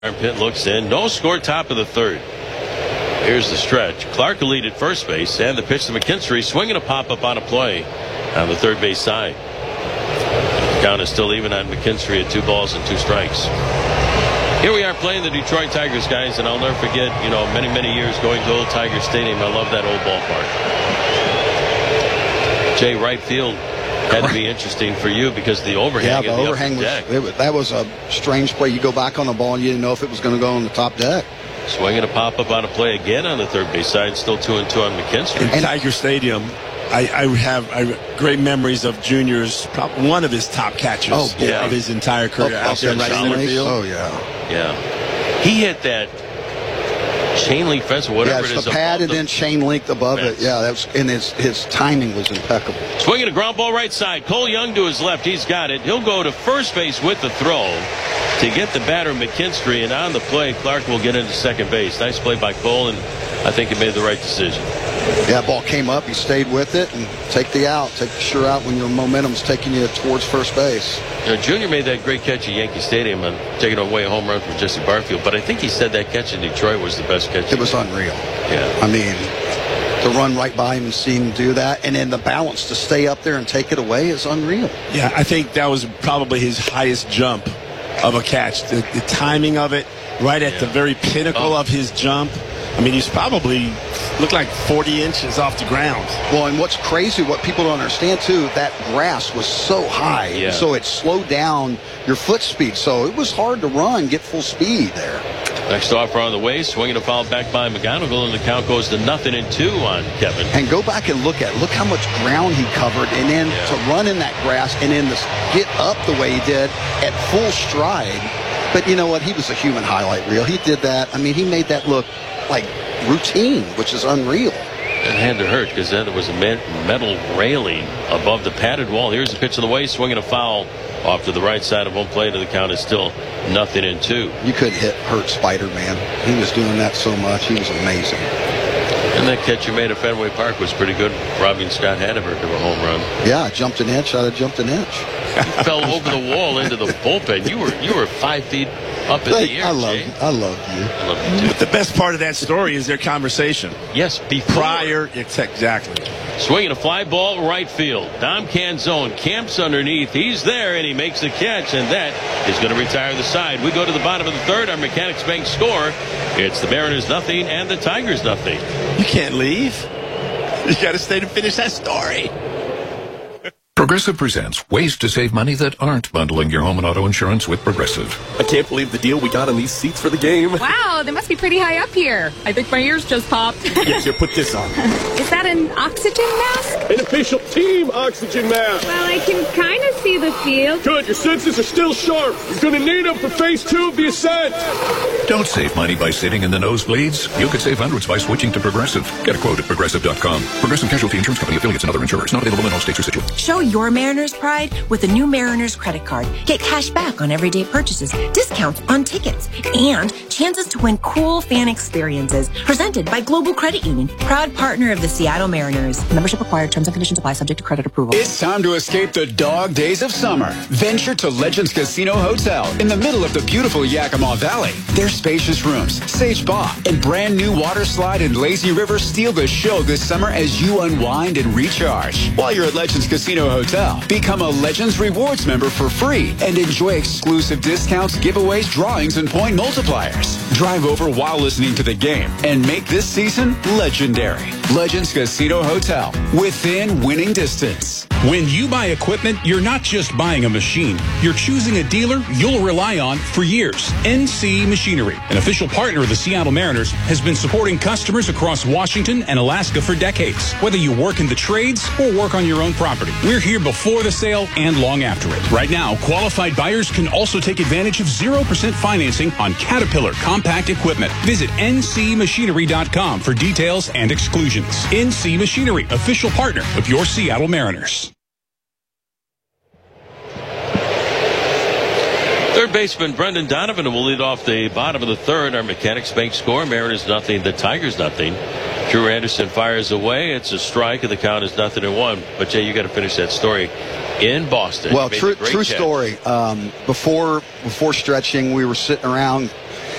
Pit looks in. No score, top of the third. Here's the stretch. Clark will lead at first base, and the pitch to McKinstry, swinging a pop-up on a play on the third base side. The count is still even on McKinstry at 2 balls and 2 strikes. Here we are playing the Detroit Tigers, guys, and I'll never forget, many, many years going to Old Tiger Stadium. I love that old ballpark. Jay, right field had to be interesting for you because the overhang. Yeah, the overhang that was a strange play. You go back on the ball and you didn't know if it was going to go on the top deck. Swinging a pop-up on a play again on the third base side. Still 2-2 on McKinstry. In Tiger Stadium, I have great memories of Junior's, one of his top catches of his entire career out there right center field. Oh, yeah. Yeah. He hit that chain link fence or whatever it is. The pad and then chain link above it. Yeah, that was, and his timing was impeccable. Swinging a ground ball right side. Cole Young to his left. He's got it. He'll go to first base with the throw to get the batter McKinstry, and on the play Clark will get into second base. Nice play by Cole, and I think he made the right decision. Yeah, ball came up. He stayed with it and take the sure out when your momentum's taking you towards first base. Junior made that great catch at Yankee Stadium and taking away a home run from Jesse Barfield, but I think he said that catch in Detroit was the best catch. It was unreal. Yeah. I mean, to run right by him and see him do that, and then the balance to stay up there and take it away is unreal. Yeah, I think that was probably his highest jump of a catch. The timing of it, right at the very pinnacle of his jump. I mean, he's probably looked like 40 inches off the ground. Well, and what's crazy, what people don't understand, too, that grass was so high, so it slowed down your foot speed. So it was hard to run, get full speed there. Next offer on the way, swinging a foul back by McGonigal, and the count goes to 0-2 on Kevin. And go back and look how much ground he covered, and then to run in that grass, and then to get up the way he did at full stride. But you know what? He was a human highlight reel. He did that. I mean, he made that look like routine, which is unreal. It had to hurt because then there was a metal railing above the padded wall. Here's the pitch of the way, swinging a foul off to the right side of home plate, and the count is still 0-2. You couldn't hurt Spider-Man. He was doing that so much. He was amazing. And that catch you made at Fenway Park was pretty good, robbing Scott Hanover to a home run. Yeah, jumped an inch. I'd have jumped an inch. You fell over the wall into the bullpen. You were 5 feet up in the air. I love you. I love you too. But the best part of that story is their conversation. Yes, before. Prior, exactly. Swinging a fly ball right field. Dom Canzone camps underneath. He's there, and he makes the catch, and that is going to retire the side. We go to the bottom of the third. Our Mechanics Bank score. It's the Mariners 0 and the Tigers 0. You can't leave. You got to stay to finish that story. Progressive presents ways to save money that aren't bundling your home and auto insurance with Progressive. I can't believe the deal we got on these seats for the game. Wow, they must be pretty high up here. I think my ears just popped. Yes, here, put this on. Is that an oxygen mask? An official team oxygen mask. Well, I can kind of see the field. Good, your senses are still sharp. You're going to need them for phase 2 of the ascent. Don't save money by sitting in the nosebleeds. You could save hundreds by switching to Progressive. Get a quote at Progressive.com. Progressive Casualty Insurance Company, affiliates, and other insurers. Not available in all states or situations. Show your Mariners pride with the new Mariners credit card. Get cash back on everyday purchases, discounts on tickets, and chances to win cool fan experiences. Presented by Global Credit Union, proud partner of the Seattle Mariners. Membership required. Terms and conditions apply. Subject to credit approval. It's time to escape the dog days of summer. Venture to Legends Casino Hotel in the middle of the beautiful Yakima Valley. Their spacious rooms, sage spa, and brand new water slide and lazy river steal the show this summer as you unwind and recharge. While you're at Legends Casino Hotel, become a Legends Rewards member for free and enjoy exclusive discounts, giveaways, drawings, and point multipliers. Drive over while listening to the game and make this season legendary. Legends Casino Hotel, within winning distance. When you buy equipment, you're not just buying a machine. You're choosing a dealer you'll rely on for years. NC Machinery, an official partner of the Seattle Mariners, has been supporting customers across Washington and Alaska for decades. Whether you work in the trades or work on your own property, we're here before the sale and long after it. Right now, qualified buyers can also take advantage of 0% financing on Caterpillar compact equipment. Visit ncmachinery.com for details and exclusions. NC Machinery, official partner of your Seattle Mariners. Third baseman Brendan Donovan will lead off the bottom of the third. Our Mechanics Bank score. Mariners 0, the Tigers 0. Drew Anderson fires away. It's a strike, and the count is 0-1. But Jay, you got to finish that story in Boston. Well, true story. Before stretching, we were sitting around